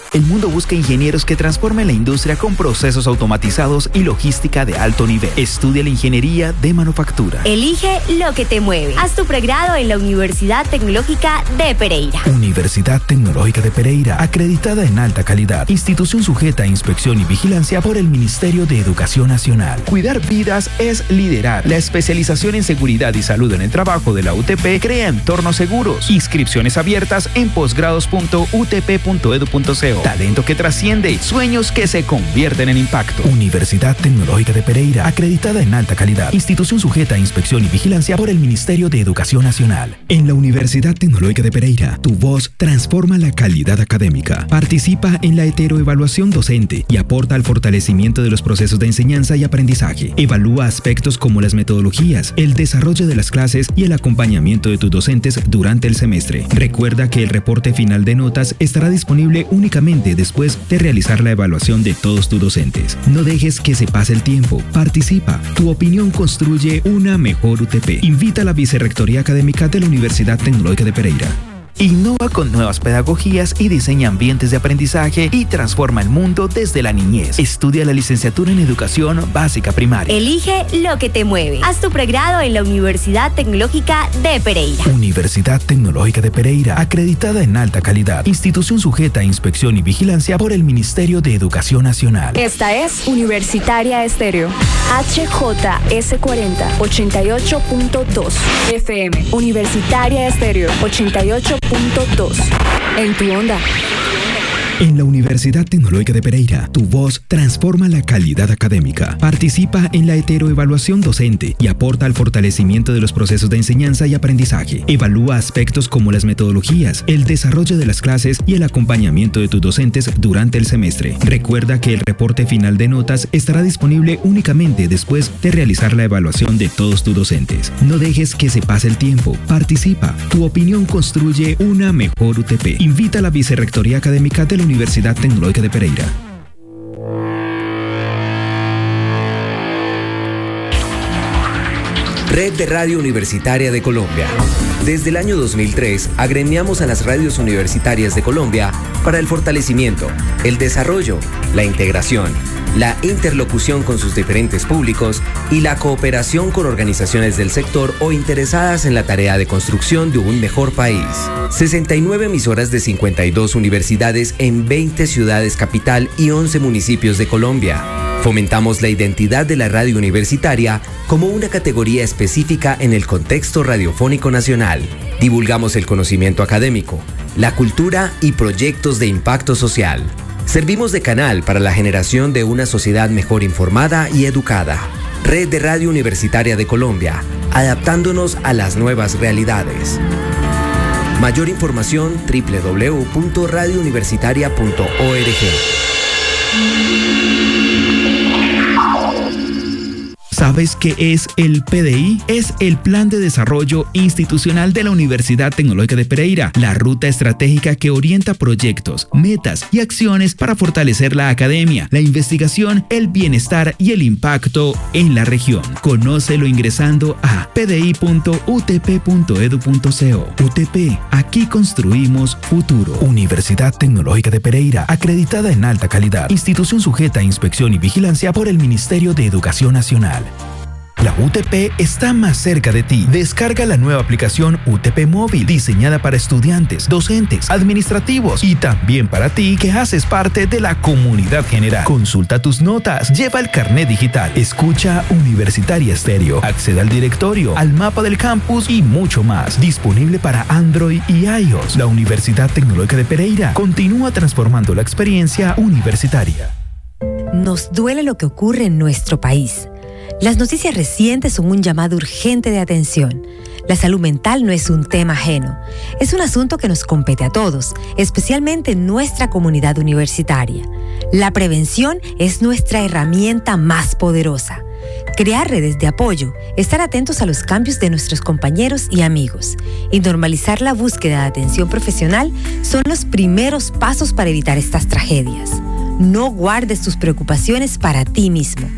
El mundo busca ingenieros que transformen la industria con procesos automatizados y logística de alto nivel. Estudia la ingeniería de manufactura. Elige lo que te mueve. Haz tu pregrado en la Universidad Tecnológica de Pereira. Universidad Tecnológica de Pereira, acreditada en alta calidad. Institución sujeta a inspección y vigilancia por el Ministerio de Educación Nacional. Cuidar vidas es liderar. La especialización en seguridad y salud en el trabajo de la UTP crea entornos seguros. Inscripciones abiertas en posgrados.utp.edu.co. Talento que trasciende, sueños que se convierten en impacto. Universidad Tecnológica de Pereira, acreditada en alta calidad. Institución sujeta a inspección y vigilancia por el Ministerio de Educación Nacional. En la Universidad Tecnológica de Pereira, tu voz transforma la calidad académica. Participa en la heteroevaluación docente y aporta al fortalecimiento de los procesos de enseñanza y aprendizaje. Evalúa aspectos como las metodologías, el desarrollo de las clases y el acompañamiento de tus docentes durante el semestre. Recuerda que el reporte final de notas estará disponible únicamente después de realizar la evaluación de todos tus docentes. No dejes que se pase el tiempo. Participa. Tu opinión construye una mejor UTP. Invita a la Vicerrectoría Académica de la Universidad Tecnológica de Pereira. Innova con nuevas pedagogías y diseña ambientes de aprendizaje y transforma el mundo desde la niñez. Estudia la licenciatura en Educación Básica Primaria. Elige lo que te mueve. Haz tu pregrado en la Universidad Tecnológica de Pereira. Universidad Tecnológica de Pereira, acreditada en alta calidad. Institución sujeta a inspección y vigilancia por el Ministerio de Educación Nacional. Esta es Universitaria Estéreo. HJS40 88.2 FM. Universitaria Estéreo 88.2. En tu onda. En la Universidad Tecnológica de Pereira, tu voz transforma la calidad académica. Participa en la heteroevaluación docente y aporta al fortalecimiento de los procesos de enseñanza y aprendizaje. Evalúa aspectos como las metodologías, el desarrollo de las clases y el acompañamiento de tus docentes durante el semestre. Recuerda que el reporte final de notas estará disponible únicamente después de realizar la evaluación de todos tus docentes. No dejes que se pase el tiempo. Participa. Tu opinión construye una mejor UTP. Invita a la Vicerrectoría Académica de la Universidad Tecnológica de Pereira. Red de Radio Universitaria de Colombia. Desde el año 2003, agremiamos a las radios universitarias de Colombia para el fortalecimiento, el desarrollo, la integración, la interlocución con sus diferentes públicos y la cooperación con organizaciones del sector o interesadas en la tarea de construcción de un mejor país. 69 emisoras de 52 universidades en 20 ciudades capital y 11 municipios de Colombia. Fomentamos la identidad de la radio universitaria como una categoría específica en el contexto radiofónico nacional. Divulgamos el conocimiento académico, la cultura y proyectos de impacto social. Servimos de canal para la generación de una sociedad mejor informada y educada. Red de Radio Universitaria de Colombia, adaptándonos a las nuevas realidades. Mayor información www.radiouniversitaria.org. ¿Sabes qué es el PDI? Es el Plan de Desarrollo Institucional de la Universidad Tecnológica de Pereira, la ruta estratégica que orienta proyectos, metas y acciones para fortalecer la academia, la investigación, el bienestar y el impacto en la región. Conócelo ingresando a pdi.utp.edu.co. UTP, aquí construimos futuro. Universidad Tecnológica de Pereira, acreditada en alta calidad. Institución sujeta a inspección y vigilancia por el Ministerio de Educación Nacional. La UTP está más cerca de ti. Descarga la nueva aplicación UTP Móvil, diseñada para estudiantes, docentes, administrativos y también para ti que haces parte de la comunidad general. Consulta tus notas, lleva el carnet digital, escucha Universitaria Estéreo, accede al directorio, al mapa del campus y mucho más. Disponible para Android y iOS. La Universidad Tecnológica de Pereira continúa transformando la experiencia universitaria. Nos duele lo que ocurre en nuestro país. Las noticias recientes son un llamado urgente de atención. La salud mental no es un tema ajeno. Es un asunto que nos compete a todos, especialmente en nuestra comunidad universitaria. La prevención es nuestra herramienta más poderosa. Crear redes de apoyo, estar atentos a los cambios de nuestros compañeros y amigos y normalizar la búsqueda de atención profesional son los primeros pasos para evitar estas tragedias. No guardes tus preocupaciones para ti mismo.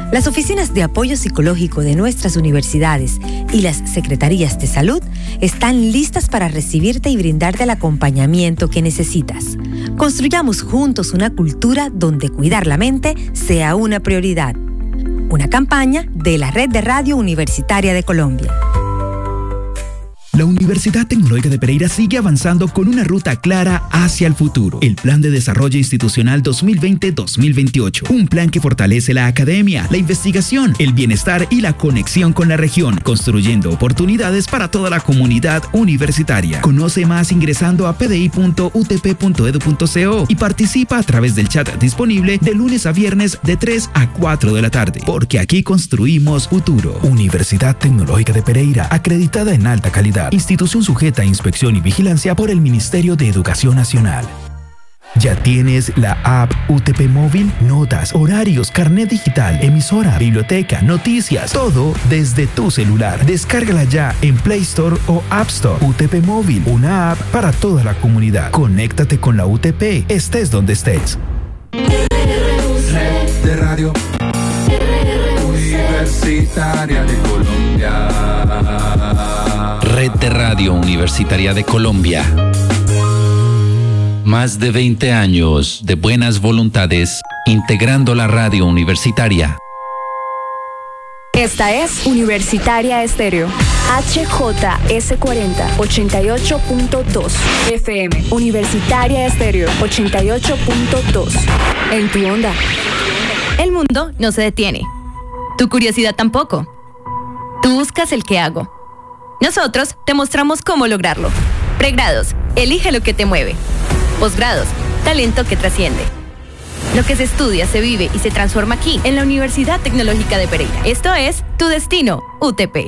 Las oficinas de apoyo psicológico de nuestras universidades y las secretarías de salud están listas para recibirte y brindarte el acompañamiento que necesitas. Construyamos juntos una cultura donde cuidar la mente sea una prioridad. Una campaña de la Red de Radio Universitaria de Colombia. La Universidad Tecnológica de Pereira sigue avanzando con una ruta clara hacia el futuro. El Plan de Desarrollo Institucional 2020-2028. Un plan que fortalece la academia, la investigación, el bienestar y la conexión con la región, construyendo oportunidades para toda la comunidad universitaria. Conoce más ingresando a pdi.utp.edu.co y participa a través del chat disponible de lunes a viernes de 3 a 4 de la tarde. Porque aquí construimos futuro. Universidad Tecnológica de Pereira, acreditada en alta calidad. Institución sujeta a inspección y vigilancia por el Ministerio de Educación Nacional. ¿Ya tienes la app UTP Móvil? Notas, horarios, carnet digital, emisora, biblioteca, noticias, todo desde tu celular. Descárgala ya en Play Store o App Store. UTP Móvil, una app para toda la comunidad. Conéctate con la UTP, estés donde estés. Red de Radio Universitaria de Colombia. Red de Radio Universitaria de Colombia. Más de 20 años de buenas voluntades integrando la radio universitaria. Esta es Universitaria Estéreo. HJS40 88.2 FM. Universitaria Estéreo 88.2. En tu onda. El mundo no se detiene. Tu curiosidad tampoco. Tú buscas el qué hago. Nosotros te mostramos cómo lograrlo. Pregrados, elige lo que te mueve. Posgrados, talento que trasciende. Lo que se estudia, se vive y se transforma aquí, en la Universidad Tecnológica de Pereira. Esto es Tu Destino, UTP.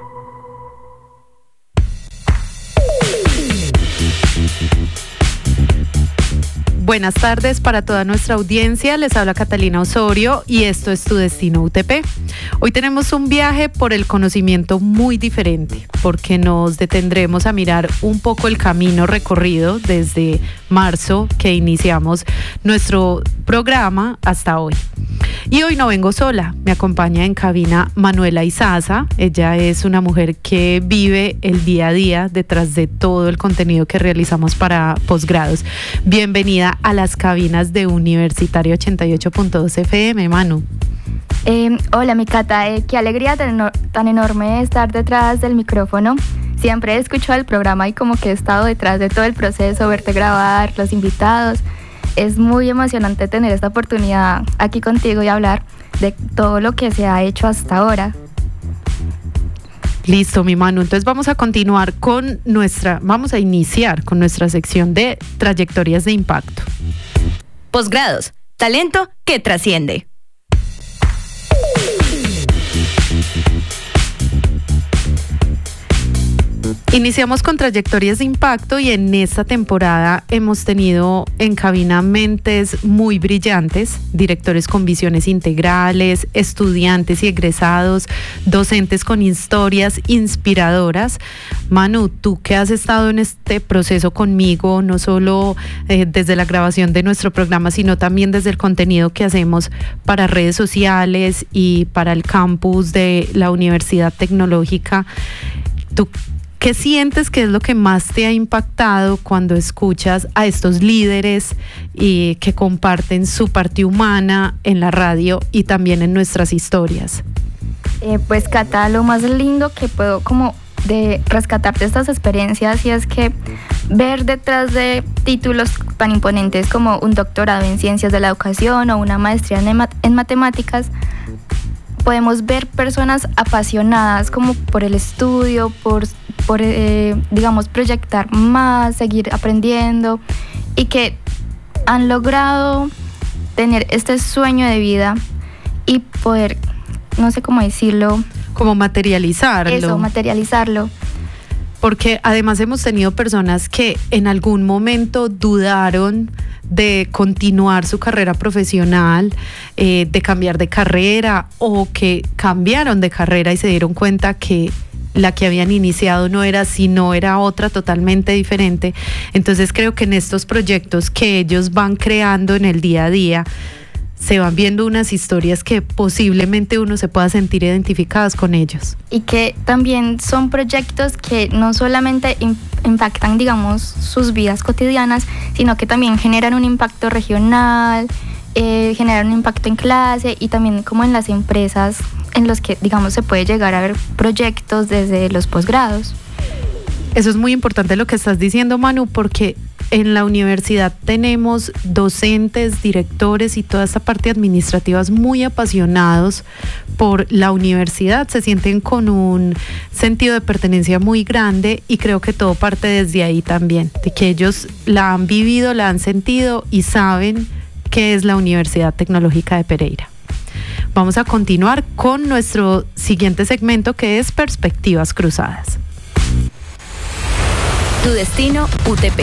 Buenas tardes para toda nuestra audiencia, les habla Catalina Osorio y esto es Tu Destino UTP. Hoy tenemos un viaje por el conocimiento muy diferente, porque nos detendremos a mirar un poco el camino recorrido desde marzo que iniciamos nuestro programa hasta hoy. Y hoy no vengo sola, me acompaña en cabina Manuela Izaza. Ella es una mujer que vive el día a día detrás de todo el contenido que realizamos para posgrados. Bienvenida a las cabinas de Universitario 88.2 FM, Manu. Hola, mi Cata, qué alegría tan enorme estar detrás del micrófono. Siempre he escuchado el programa y como que he estado detrás de todo el proceso, verte grabar, los invitados. Es muy emocionante tener esta oportunidad aquí contigo y hablar de todo lo que se ha hecho hasta ahora. Listo, mi Manu. Entonces vamos a iniciar con nuestra sección de trayectorias de impacto. Posgrados, talento que trasciende. Iniciamos con trayectorias de impacto y en esta temporada hemos tenido en cabina mentes muy brillantes, directores con visiones integrales, estudiantes y egresados, docentes con historias inspiradoras. Manu, tú que has estado en este proceso conmigo, no solo desde la grabación de nuestro programa, sino también desde el contenido que hacemos para redes sociales y para el campus de la Universidad Tecnológica, ¿tú qué sientes que es lo que más te ha impactado cuando escuchas a estos líderes y que comparten su parte humana en la radio y también en nuestras historias? Pues Cata, lo más lindo que puedo como de rescatar de estas experiencias y es que ver detrás de títulos tan imponentes como un doctorado en ciencias de la educación o una maestría en matemáticas, podemos ver personas apasionadas como por el estudio, por digamos, proyectar más, seguir aprendiendo y que han logrado tener este sueño de vida y poder, no sé cómo decirlo. Como materializarlo. Eso, materializarlo. Porque además hemos tenido personas que en algún momento dudaron de continuar su carrera profesional, de cambiar de carrera o que cambiaron de carrera y se dieron cuenta que la que habían iniciado no era así, no era otra totalmente diferente. Entonces creo que en estos proyectos que ellos van creando en el día a día, se van viendo unas historias que posiblemente uno se pueda sentir identificadas con ellos. Y que también son proyectos que no solamente impactan, digamos, sus vidas cotidianas, sino que también generan un impacto regional, generan un impacto en clase y también como en las empresas en los que, digamos, se puede llegar a ver proyectos desde los posgrados. Eso es muy importante lo que estás diciendo, Manu, porque en la universidad tenemos docentes, directores y toda esta parte administrativa muy apasionados por la universidad, se sienten con un sentido de pertenencia muy grande y creo que todo parte desde ahí también, de que ellos la han vivido, la han sentido y saben qué es la Universidad Tecnológica de Pereira. Vamos a continuar con nuestro siguiente segmento, que es Perspectivas Cruzadas. Tu destino UTP.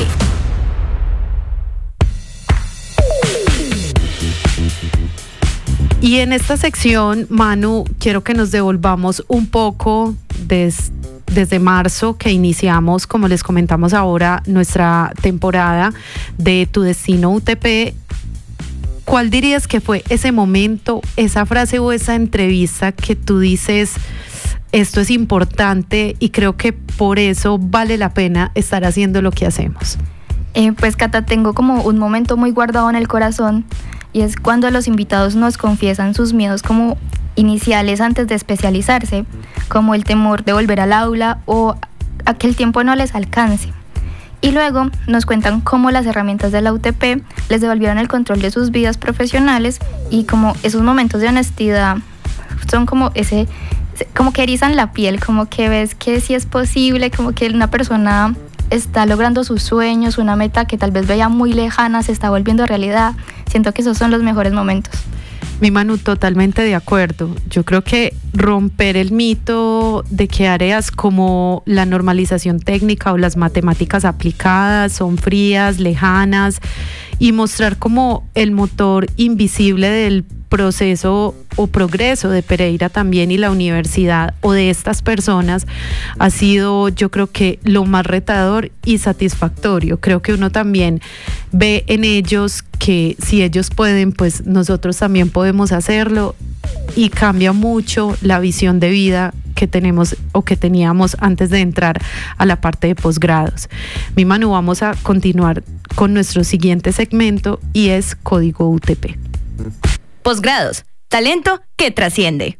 Y en esta sección, Manu, quiero que nos devolvamos un poco desde marzo, que iniciamos, como les comentamos ahora, nuestra temporada de Tu Destino UTP. ¿Cuál dirías que fue ese momento, esa frase o esa entrevista que tú dices, esto es importante y creo que por eso vale la pena estar haciendo lo que hacemos? Pues Cata, tengo como un momento muy guardado en el corazón y es cuando los invitados nos confiesan sus miedos como iniciales antes de especializarse, como el temor de volver al aula o a que el tiempo no les alcance. Y luego nos cuentan cómo las herramientas de la UTP les devolvieron el control de sus vidas profesionales y como esos momentos de honestidad son como que erizan la piel, como que ves que sí es posible, como que una persona está logrando sus sueños, una meta que tal vez veía muy lejana se está volviendo realidad. Siento que esos son los mejores momentos. Mi Manu, totalmente de acuerdo. Yo creo que romper el mito de que áreas como la normalización técnica o las matemáticas aplicadas son frías, lejanas, y mostrar como el motor invisible del proceso o progreso de Pereira también y la universidad o de estas personas ha sido, yo creo que lo más retador y satisfactorio. Creo que uno también ve en ellos que si ellos pueden, pues nosotros también podemos hacerlo y cambia mucho la visión de vida que tenemos o que teníamos antes de entrar a la parte de posgrados. Mi Manu, vamos a continuar con nuestro siguiente segmento y es Código UTP. Posgrados, talento que trasciende.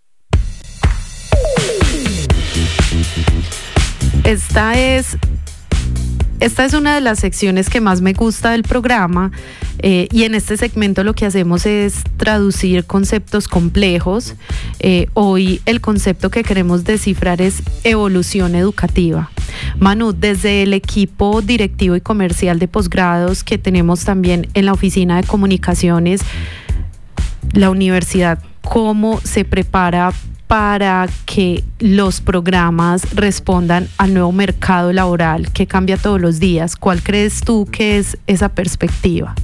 Esta es una de las secciones que más me gusta del programa y en este segmento lo que hacemos es traducir conceptos complejos. Hoy el concepto que queremos descifrar es evolución educativa. Manu, desde el equipo directivo y comercial de posgrados que tenemos también en la oficina de comunicaciones, la universidad, ¿cómo se prepara para que los programas respondan al nuevo mercado laboral que cambia todos los días? ¿Cuál crees tú que es esa perspectiva?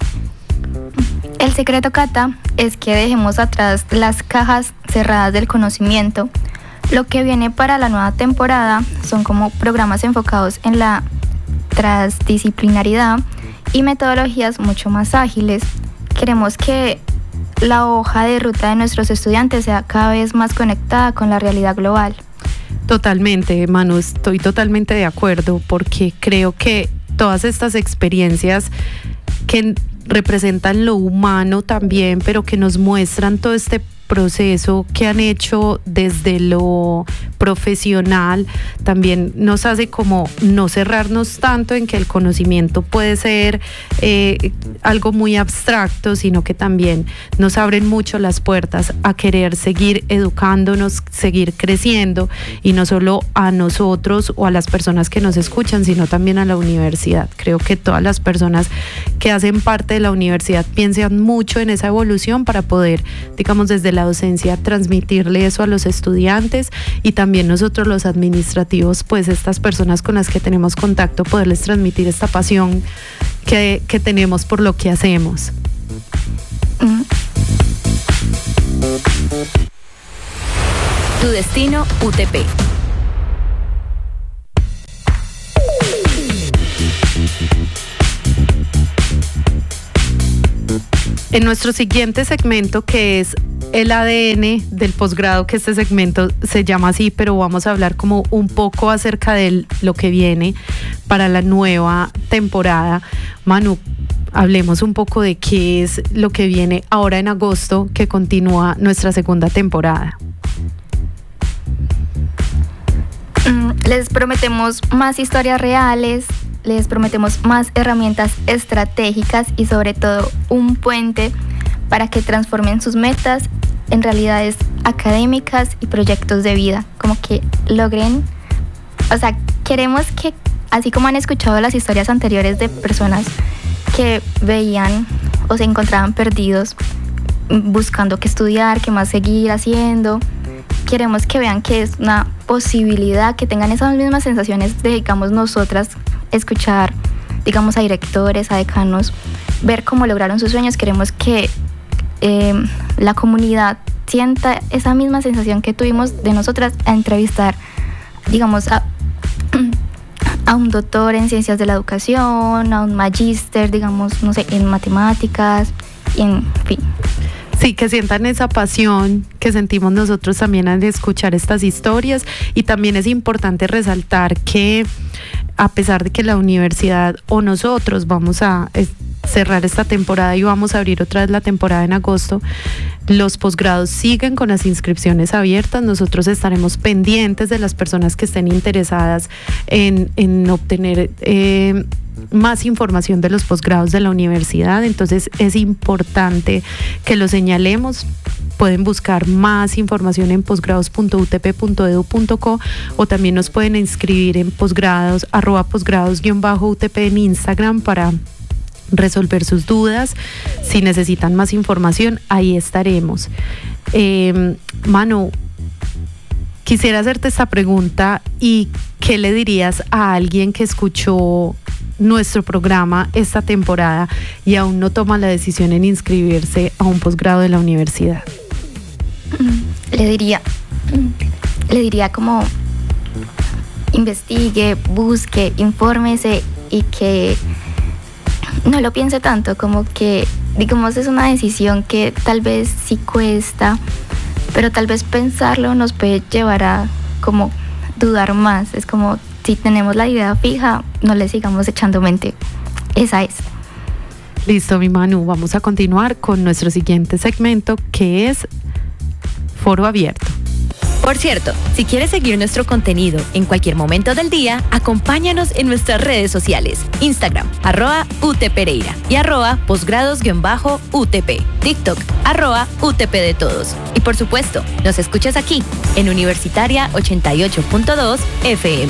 El secreto, Cata, es que dejemos atrás las cajas cerradas del conocimiento. Lo que viene para la nueva temporada son como programas enfocados en la transdisciplinaridad y metodologías mucho más ágiles. Queremos que la hoja de ruta de nuestros estudiantes sea cada vez más conectada con la realidad global. Totalmente, Manu, estoy totalmente de acuerdo porque creo que todas estas experiencias que representan lo humano también, pero que nos muestran todo este proceso que han hecho desde lo profesional, también nos hace como no cerrarnos tanto en que el conocimiento puede ser algo muy abstracto, sino que también nos abren mucho las puertas a querer seguir educándonos, seguir creciendo, y no solo a nosotros o a las personas que nos escuchan, sino también a la universidad. Creo que todas las personas que hacen parte de la universidad piensan mucho en esa evolución para poder, digamos, desde la docencia transmitirle eso a los estudiantes, y también nosotros los administrativos, pues estas personas con las que tenemos contacto, poderles transmitir esta pasión que tenemos por lo que hacemos. Tu destino UTP. En nuestro siguiente segmento, que es el ADN del posgrado, que este segmento se llama así, pero vamos a hablar como un poco acerca de lo que viene para la nueva temporada. Manu, hablemos un poco de qué es lo que viene ahora en agosto, que continúa nuestra segunda temporada. Les prometemos más historias reales, les prometemos más herramientas estratégicas y sobre todo un puente para que transformen sus metas en realidades académicas y proyectos de vida, como que logren, o sea, queremos que, así como han escuchado las historias anteriores de personas que veían o se encontraban perdidos buscando qué estudiar, qué más seguir haciendo, queremos que vean que es una posibilidad, que tengan esas mismas sensaciones de, digamos, nosotras, escuchar, digamos, a directores, a decanos, ver cómo lograron sus sueños. Queremos que la comunidad sienta esa misma sensación que tuvimos de nosotras a entrevistar, digamos, a un doctor en ciencias de la educación, a un magíster, digamos, no sé, en matemáticas, y en fin. Sí, que sientan esa pasión que sentimos nosotros también al escuchar estas historias. Y también es importante resaltar que a pesar de que la universidad o nosotros vamos a cerrar esta temporada y vamos a abrir otra vez la temporada en agosto, los posgrados siguen con las inscripciones abiertas. Nosotros estaremos pendientes de las personas que estén interesadas en obtener más información de los posgrados de la universidad. Entonces es importante que lo señalemos. Pueden buscar más información en posgrados.utp.edu.co o también nos pueden inscribir en posgrados, @posgrados_UTP en Instagram para resolver sus dudas. Si necesitan más información, ahí estaremos. Manu, quisiera hacerte esta pregunta: ¿y qué le dirías a alguien que escuchó nuestro programa esta temporada y aún no toma la decisión en inscribirse a un posgrado de la universidad? Le diría como investigue, busque, infórmese y que no lo piense tanto, como que, digamos, es una decisión que tal vez sí cuesta, pero tal vez pensarlo nos puede llevar a como dudar más. Es como, si tenemos la idea fija, no le sigamos echando mente. Esa es. Listo, mi Manu, vamos a continuar con nuestro siguiente segmento, que es Foro Abierto. Por cierto, si quieres seguir nuestro contenido en cualquier momento del día, acompáñanos en nuestras redes sociales: Instagram, @UTPereira y @posgrados_UTP, TikTok, @UTP de todos. Y por supuesto, nos escuchas aquí, en Universitaria 88.2 FM.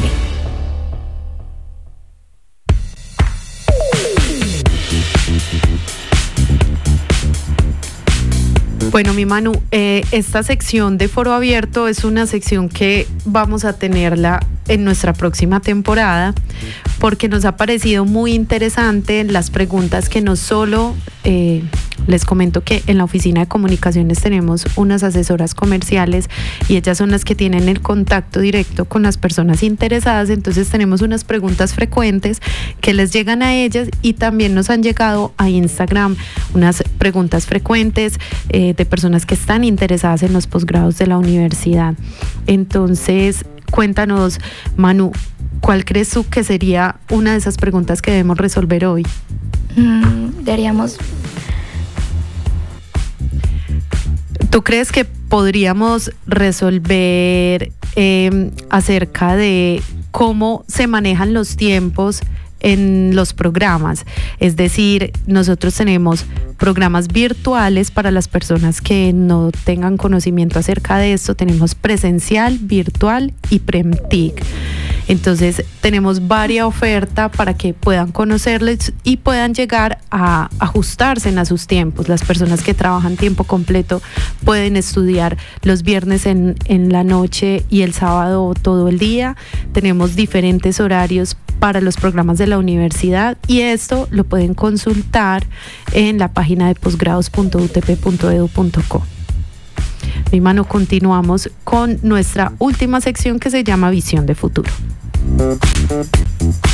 Bueno, mi Manu, esta sección de Foro Abierto es una sección que vamos a tenerla en nuestra próxima temporada, porque nos ha parecido muy interesante las preguntas que no solo, les comento que en la oficina de comunicaciones tenemos unas asesoras comerciales y ellas son las que tienen el contacto directo con las personas interesadas. Entonces tenemos unas preguntas frecuentes que les llegan a ellas, y también nos han llegado a Instagram unas preguntas frecuentes de personas que están interesadas en los posgrados de la universidad. Entonces, cuéntanos, Manu, ¿cuál crees tú que sería una de esas preguntas que debemos resolver hoy? ¿Tú crees que podríamos resolver acerca de cómo se manejan los tiempos en los programas? Es decir, nosotros tenemos programas virtuales para las personas que no tengan conocimiento acerca de esto. Tenemos presencial, virtual y PremTIC. Entonces tenemos varias ofertas para que puedan conocerles y puedan llegar a ajustarse a sus tiempos. Las personas que trabajan tiempo completo pueden estudiar los viernes en la noche y el sábado todo el día. Tenemos diferentes horarios para los programas de la universidad, y esto lo pueden consultar en la página de posgrados.utp.edu.co. Mi Manu, continuamos con nuestra última sección, que se llama Visión de Futuro.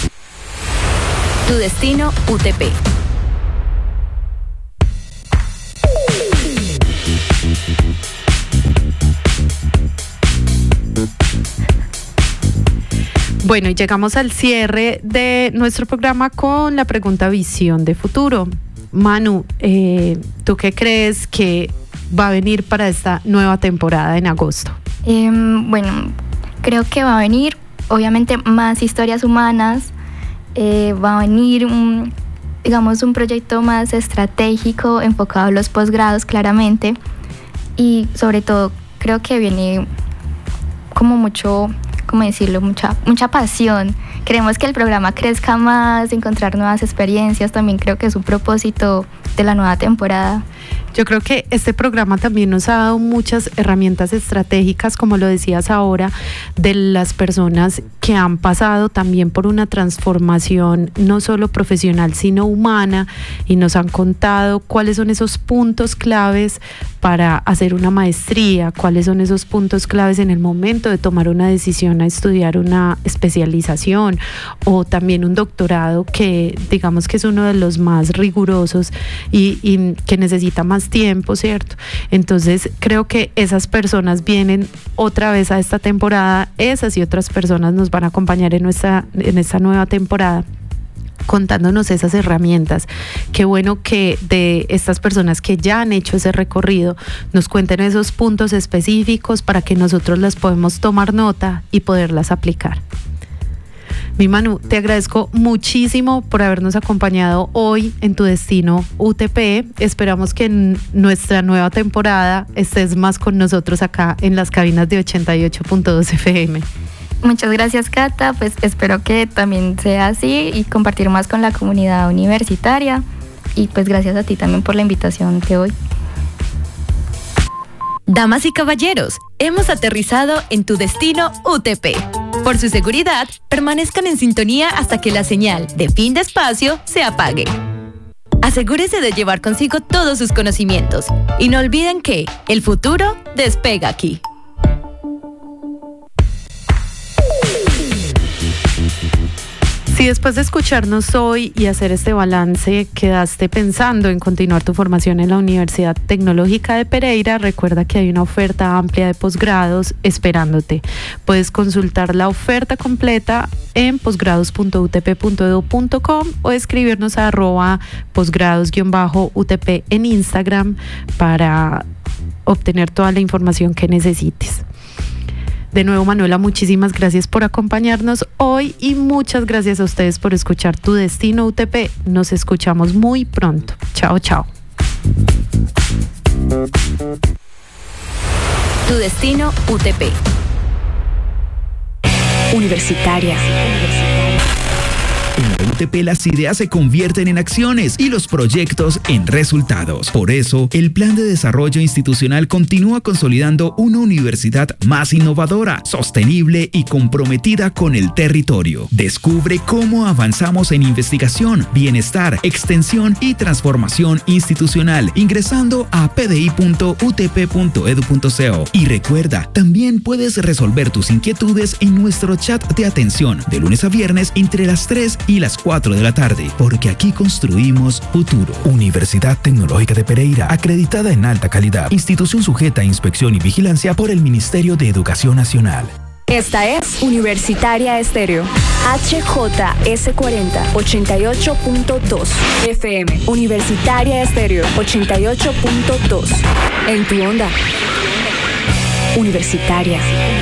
Tu destino UTP. Bueno, y llegamos al cierre de nuestro programa con la pregunta visión de futuro. Manu, ¿tú qué crees que va a venir para esta nueva temporada en agosto? Bueno, creo que va a venir, obviamente, más historias humanas, va a venir un proyecto más estratégico enfocado a los posgrados, claramente, y sobre todo creo que viene como mucho, ¿cómo decirlo? Mucha pasión. Queremos que el programa crezca más, encontrar nuevas experiencias, también creo que es un propósito de la nueva temporada. Yo creo que este programa también nos ha dado muchas herramientas estratégicas, como lo decías ahora, de las personas que han pasado también por una transformación no solo profesional, sino humana, y nos han contado cuáles son esos puntos claves para hacer una maestría, cuáles son esos puntos claves en el momento de tomar una decisión a estudiar una especialización o también un doctorado, que digamos que es uno de los más rigurosos y que necesita más tiempo, ¿cierto? Entonces creo que esas personas vienen otra vez a esta temporada, esas y otras personas nos van a acompañar en esta nueva temporada, contándonos esas herramientas. Qué bueno que de estas personas que ya han hecho ese recorrido nos cuenten esos puntos específicos para que nosotros las podemos tomar nota y poderlas aplicar. Mi Manu, te agradezco muchísimo por habernos acompañado hoy en Tu Destino UTP. Esperamos que en nuestra nueva temporada estés más con nosotros acá en las cabinas de 88.2 FM. Muchas gracias, Cata, pues espero que también sea así y compartir más con la comunidad universitaria, y pues gracias a ti también por la invitación de hoy. Damas y caballeros, hemos aterrizado en Tu Destino UTP. Por su seguridad, permanezcan en sintonía hasta que la señal de fin de espacio se apague. Asegúrese de llevar consigo todos sus conocimientos y no olviden que el futuro despega aquí. Si después de escucharnos hoy y hacer este balance quedaste pensando en continuar tu formación en la Universidad Tecnológica de Pereira, recuerda que hay una oferta amplia de posgrados esperándote. Puedes consultar la oferta completa en posgrados.utp.edu.com o escribirnos a @posgrados_UTP en Instagram para obtener toda la información que necesites. De nuevo, Manuela, muchísimas gracias por acompañarnos hoy y muchas gracias a ustedes por escuchar Tu Destino UTP. Nos escuchamos muy pronto. Chao, chao. Tu Destino UTP. Universitaria. En la UTP las ideas se convierten en acciones y los proyectos en resultados. Por eso, el Plan de Desarrollo Institucional continúa consolidando una universidad más innovadora, sostenible y comprometida con el territorio. Descubre cómo avanzamos en investigación, bienestar, extensión y transformación institucional ingresando a pdi.utp.edu.co. Y recuerda, también puedes resolver tus inquietudes en nuestro chat de atención de lunes a viernes entre las 3 y las 4 de la tarde, porque aquí construimos futuro. Universidad Tecnológica de Pereira, acreditada en alta calidad, institución sujeta a inspección y vigilancia por el Ministerio de Educación Nacional. Esta es Universitaria Estéreo. HJS40 88.2 FM. Universitaria Estéreo 88.2. En tu onda. Universitaria.